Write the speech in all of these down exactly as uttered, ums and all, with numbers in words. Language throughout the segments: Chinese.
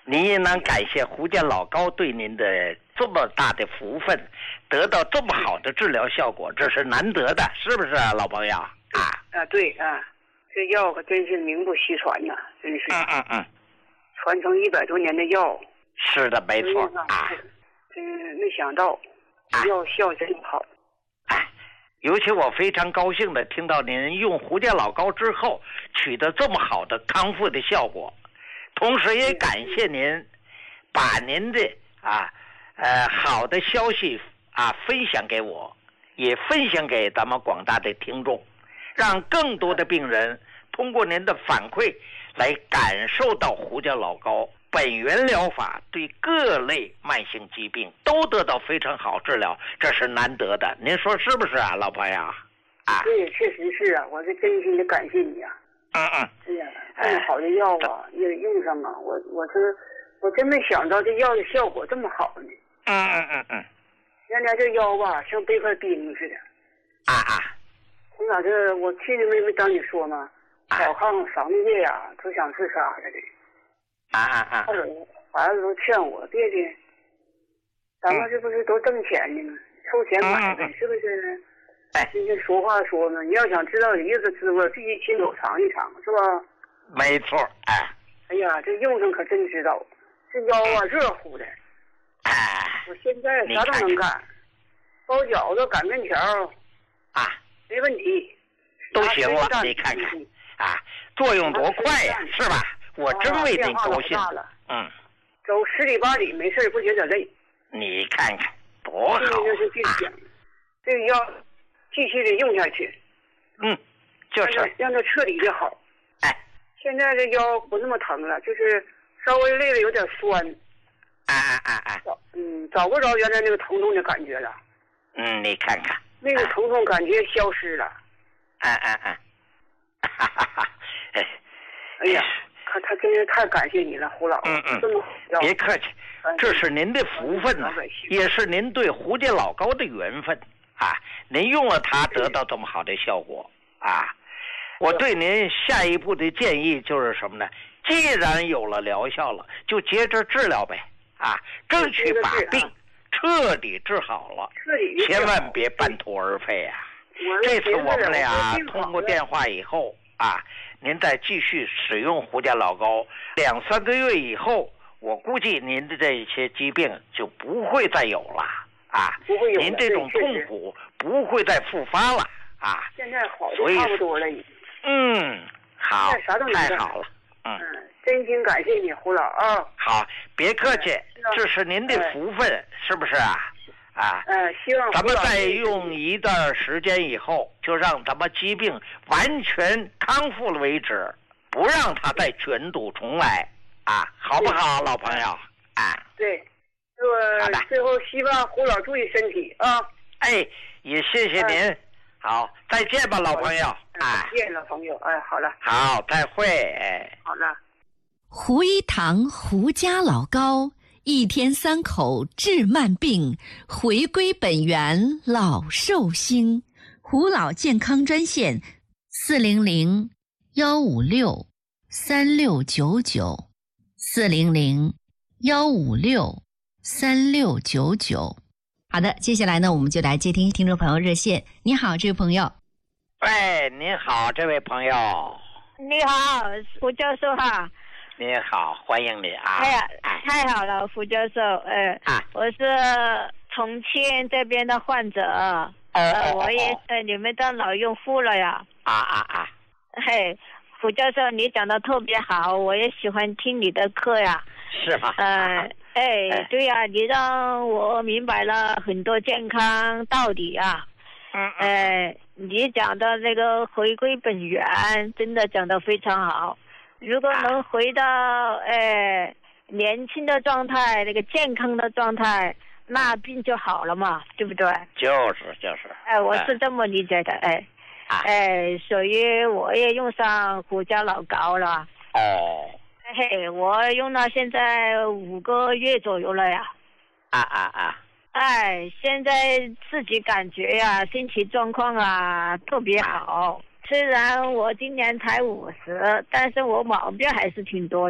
您也能感谢福建老高对您的这么大的福分，得到这么好的治疗效果，这是难得的，是不是啊，老朋友？啊啊，对啊，这药可真是名不虚传呐，真是。 嗯嗯嗯， 传承一百多年的药。 是的，没错啊。 真没想到，这药效真好。 哎，尤其我非常高兴的听到您用福建老高之后取得这么好的康复的效果。同时也感谢您把您的啊呃好的消息啊分享给我，也分享给咱们广大的听众，让更多的病人通过您的反馈来感受到福建老高本源疗法对各类慢性疾病都得到非常好治疗，这是难得的，您说是不是啊，老朋友？啊， 对，确实是啊，我是真心的感谢你啊。 嗯嗯， 哎呀，这么好的药啊，也用上啊，我我是我真没想到这药的效果这么好呢。 嗯嗯嗯嗯， 原来这药吧像背块冰似的。 啊啊， 从哪这我去年没没当你说吗？小炕房子呀，都想自杀了的。 啊啊啊！ 后来孩子都劝我别别，咱们这不是都挣钱的吗？凑钱买呗，是不是？ 哎， 今天俗话说嘛，你要想知道梨子滋味，必须亲手尝一尝，是吧？ 没错，哎。 哎呀，这用上可真知道，这腰啊热乎的。 哎， 我现在啥都能干，包饺子、擀面条啊， 没问题， 都行了。你看看啊，作用多快呀，是吧？我真为您高兴。嗯， 走十里八里没事不觉得累。 你看看多好。 这是健康，这个药继续的用下去。 嗯，就是让它彻底的好。 哎， 现在这腰不那么疼了，就是稍微累了有点酸。 哎哎哎哎， 嗯，找不着原来那个疼痛的感觉了。 嗯，你看看， 那个疼痛感觉消失了。 哎哎哎，哈哈哈！哎， 哎呀，他他真是太感谢你了，胡老。 嗯嗯，别客气，这是您的福分呐，也是您对福建老高的缘分啊！您用了它得到这么好的效果啊！我对您下一步的建议就是什么呢？既然有了疗效了，就接着治疗呗啊，争取把病彻底治好了，千万别半途而废啊！这次我们俩通过电话以后啊，您再继续使用福建老高，两三个月以后，我估计您的这些疾病就不会再有了啊， 不会有， 您这种痛苦不会再复发了啊。 现在好的差不多了。 嗯，好，太好了。嗯， 真心感谢你，胡老啊。 好，别客气，这是您的福分，是不是啊？啊， 嗯，希望咱们再用一段时间以后，就让咱们疾病完全康复了为止，不让它再卷土重来啊，好不好，老朋友？啊， 对，我最后希望胡老注意身体啊。 哎，也谢谢您。哎、好，再见吧，老朋友。 哎，再见，老朋友。哎，好了。 好，再会。哎， 好了。 胡一堂胡家老高。一天三口治慢病，回归本源老寿星。胡老健康专线：四零零幺五六三六九九，四零零幺五六三六九九。好的，接下来呢，我们就来接听听众朋友热线。你好，这位朋友。 喂，您好，这位朋友。 你好，胡教授哈。 你好，欢迎你啊！ 哎呀，太好了，胡教授，呃， 啊、 我是重庆这边的患者， 哦、 呃，我也是你们的老用户了呀。 啊啊啊！ 嘿，胡教授，你讲的特别好，我也喜欢听你的课呀。 是吗？ 呃，哎，哎对呀，你让我明白了很多健康道理啊。 嗯嗯。 呃，你讲的那个回归本源，真的讲得非常好。如果能回到呃年轻的状态，那个健康的状态，那病就好了嘛，对不对？ 就是就是。 哎，我是这么理解的，哎，哎，所以我也用上胡家老高了。 哦。 嘿，我用到现在五个月左右了呀。 啊啊啊！ 哎，现在自己感觉呀，身体状况啊特别好。虽然我今年才五十，但是我毛病还是挺多的。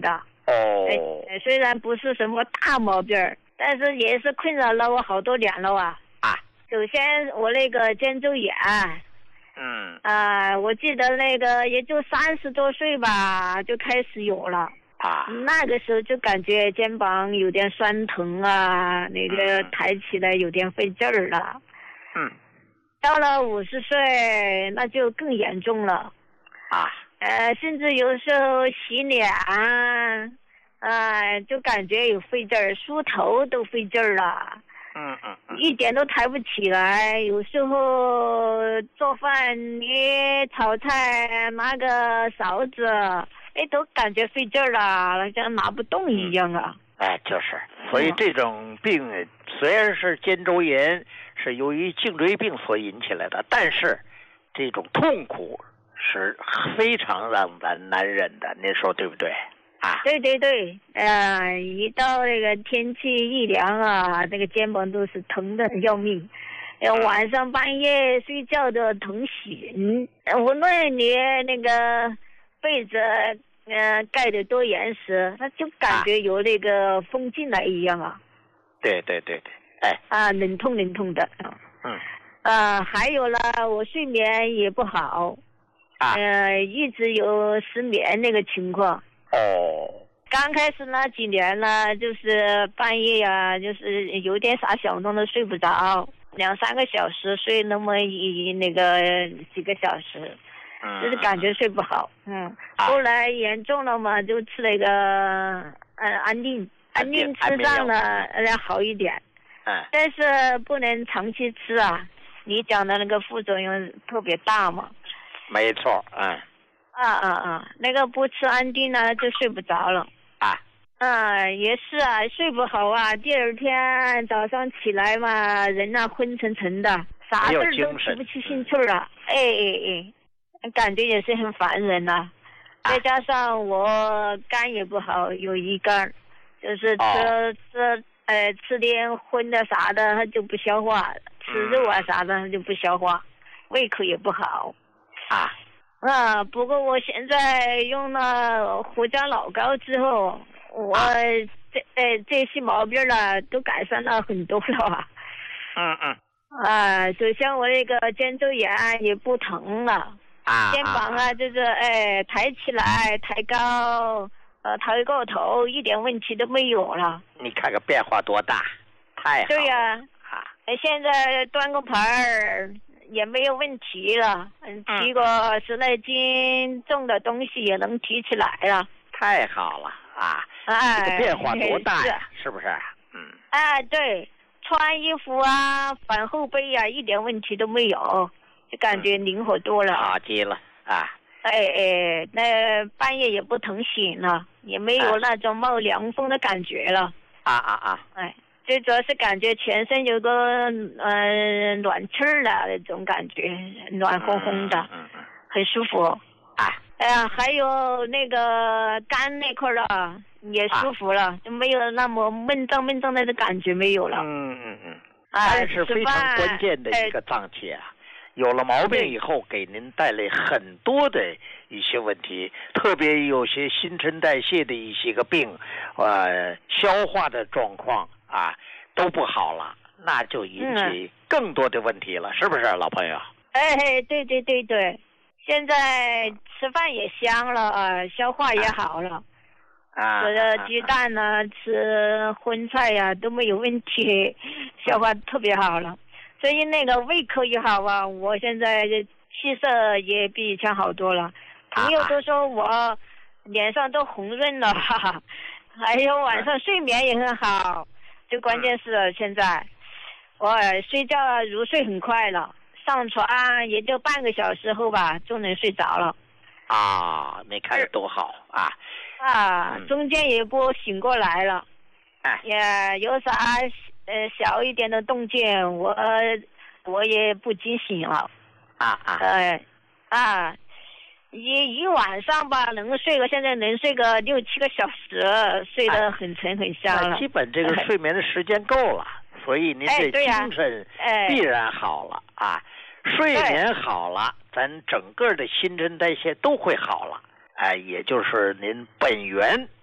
哦， 呃，虽然不是什么大毛病，但是也是困扰了我好多年了啊。 啊， 首先我那个肩周炎， 嗯啊、呃，我记得那个也就三十多岁吧，就开始有了。 啊， 那个时候就感觉肩膀有点酸疼啊，那个抬起来有点费劲儿了。 嗯， 到了五十岁，那就更严重了。 啊， 呃，甚至有时候洗脸啊，呃，就感觉有费劲儿，梳头都费劲儿了。 嗯嗯嗯， 一点都抬不起来。有时候做饭，你炒菜拿个勺子，哎，都感觉费劲儿了，像拿不动一样啊。 哎，就是，所以这种病虽然是肩周炎，是由于颈椎病所引起来的，但是这种痛苦是非常让咱难忍的，您说对不对？啊， 对对对，呃，一到那个天气一凉啊，那个肩膀都是疼的要命，呃，晚上半夜睡觉都疼醒，无论你那个被子呃盖得多严实，他就感觉有那个风进来一样啊。 对对对对，哎， 啊，冷痛冷痛的。 嗯。 啊，还有了，我睡眠也不好， 啊， 呃，一直有失眠那个情况。 哦， 刚开始那几年呢，就是半夜呀、啊，就是有点啥小动都睡不着，两三个小时睡那么一那个几个小时， 嗯， 就是感觉睡不好。嗯， 啊、 后来严重了嘛，就吃那个嗯安定，安定吃上了呃好一点。 嗯， 但是不能长期吃啊，你讲的那个副作用特别大嘛。 没错，嗯。 啊啊啊！那个不吃安定呢，就睡不着了。 啊。 嗯，也是啊，睡不好啊。第二天早上起来嘛，人呐、啊、昏沉沉的，啥事儿都提不起兴趣了。哎哎哎，感觉也是很烦人呐、啊。再加上我肝也不好，有乙肝，就是吃、哦、吃呃吃点荤的啥的，它就不消化；吃肉啊啥的，它就不消化，胃口也不好。 啊。 啊，不过我现在用了胡椒老膏之后，我这呃这些毛病了都改善了很多了啊。 嗯嗯。 啊，首先我那个肩周炎也不疼了， 啊， 肩膀啊就是哎抬起来抬高，呃抬过头一点问题都没有了。 你看看变化多大，太好了。 对呀、 啊，啊， 现在端个盘儿。也没有问题了，嗯，提个十来斤重的东西也能提起来了， 太好了啊！ 哎， 这个变化多大呀，是, 是不是？嗯， 哎，对，穿衣服啊，反后背啊，一点问题都没有，就感觉灵活多了。 好极了啊！ 哎哎，那半夜也不疼醒了，也没有那种冒凉风的感觉了。 啊啊啊！ 哎。最主要是感觉全身有个嗯、呃、暖气儿的那种感觉，暖烘烘的， 嗯嗯、 很舒服。 啊， 哎呀，还有那个肝那块儿的也舒服了，啊、就没有那么闷胀闷胀的感觉没有了。 嗯嗯嗯。肝是非常关键的一个脏器啊，哎、有了毛病以后，给您带来很多的一些问题，特别有些新陈代谢的一些个病，呃，消化的状况。啊，都不好了，那就引起更多的问题了，嗯、是不是，老朋友？ 哎，对对对对，现在吃饭也香了，啊，消化也好了， 啊， 这个鸡蛋呢、啊，吃荤菜呀、啊、都没有问题，消化特别好了，所以那个胃口也好啊，我现在气色也比以前好多了，朋友都说我脸上都红润了，哈哈，还有晚上睡眠也很好。最关键是现在，我睡觉入睡很快了，上床也就半个小时后吧，就能睡着了。 啊，没看着多好啊！ 啊，嗯、中间也不醒过来了。 哎， 也有啥呃小一点的动静，我我也不惊醒了。 啊啊！ 呃啊。一一晚上吧，能睡个现在能睡个六七个小时，睡得很沉很香了。 基本这个睡眠的时间够了，哎、所以您这精神必然好了、哎、啊。睡眠好了，咱整个的新陈代谢都会好了，哎，也就是您本源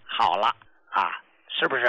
好了啊，是不是？